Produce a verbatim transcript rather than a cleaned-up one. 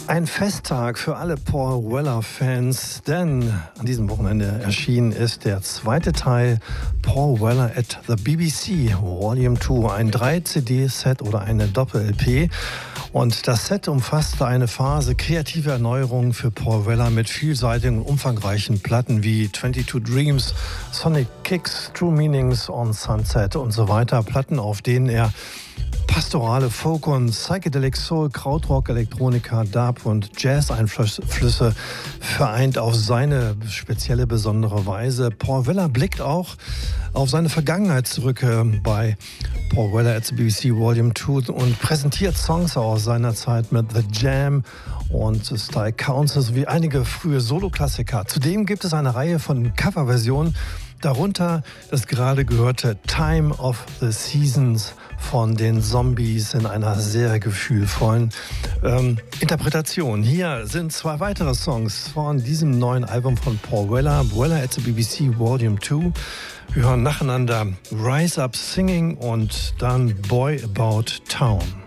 Ein Festtag für alle Paul Weller-Fans, denn an diesem Wochenende erschienen ist der zweite Teil Paul Weller at the B B C Volume zwei, ein drei C D-Set oder eine Doppel-L P. Und das Set umfasste eine Phase kreativer Erneuerung für Paul Weller mit vielseitigen und umfangreichen Platten wie zweiundzwanzig Dreams, Sonic Kicks, True Meanings on Sunset und so weiter. Platten, auf denen er pastorale Folk- und Psychedelic Soul, Krautrock, Elektronika, Dub und Jazz-Einflüsse vereint auf seine spezielle, besondere Weise. Paul Weller blickt auch auf seine Vergangenheit zurück äh, bei Paul Weller at the B B C Volume zwei und präsentiert Songs aus seiner Zeit mit The Jam und Style Council sowie einige frühe Solo-Klassiker. Zudem gibt es eine Reihe von Coverversionen, darunter das gerade gehörte Time of the Seasons von den Zombies in einer sehr gefühlvollen ähm, Interpretation. Hier sind zwei weitere Songs von diesem neuen Album von Paul Weller, Weller at the B B C Volume zwei. Wir hören nacheinander Rise Up Singing und dann Boy About Town.